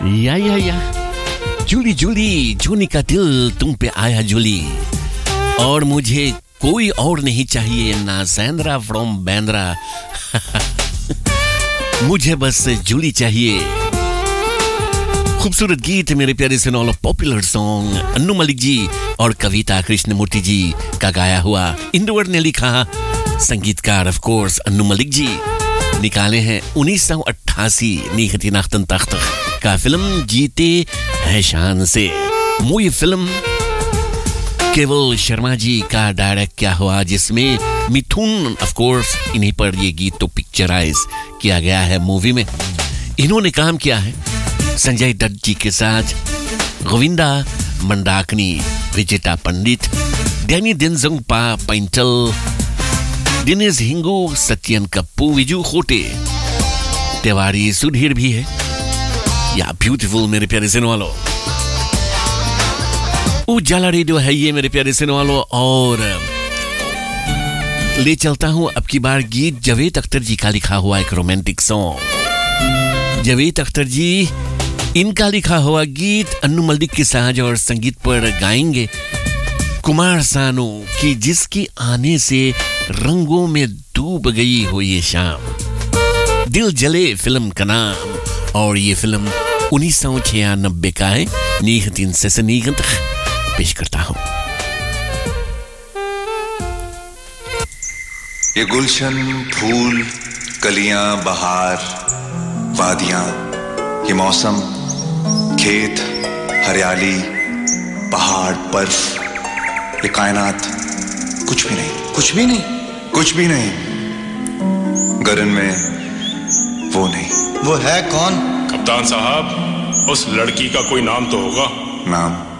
या जूली जूली जूनी का दिल तुम पे आया जूली और मुझे कोई और नहीं चाहिए ना सैंद्रा फ्रॉम बैंद्रा मुझे बस जूली चाहिए खूबसूरत गीत मेरे प्यारे सुनो लो पॉपुलर सॉन्ग अन्नू मलिक जी और कविता कृष्णमूर्ति जी का गाया हुआ इंदुवर ने लिखा संगीतकार ऑफ कोर्स अन्नू मलिक जी निकाले हैं 1988 1988 का फिल्म जीते हैं शान से मूवी फिल्म केवल शर्मा जी का डायरेक्ट किया हुआ जिसमें मिथुन ऑफ कोर्स इन्हीं पर ये गीत तो पिक्चराइज किया गया है मूवी में इन्होंने काम किया है संजय दत्त जी के साथ गोविंदा मंडाकनी विजेता पंडित डैनी दिनजोंगपा पैंटल दिनेश हिंगू सत्यन कप्पू विजू खोटे तिवारी सुधीर भी है या ब्यूटीफुल मेरे प्यारे सुनने वालों उजाला रेडियो है ये मेरे प्यारे सुनने वालों और ले चलता हूं अब की बार गीत जावेद अख्तर जी का लिखा हुआ एक रोमांटिक सॉन्ग जावेद अख्तर जी इनका लिखा हुआ गीत अन्नू मलिक के साज और संगीत पर गाएंगे कुमार सानू की जिसकी आने से रंगों में डूब गई हो ये शाम दिल जले फिल्म का नाम और ये फिल्म 1996 का है 1996 पेश करता हूं ये गुलशन फूल कलियां बहार वादियां ये मौसम खेत हरियाली पहाड़ बर्फ ये कायनात कुछ भी नहीं गगन में वो नहीं वो है कौन कप्तान साहब उस लड़की का कोई नाम तो होगा नाम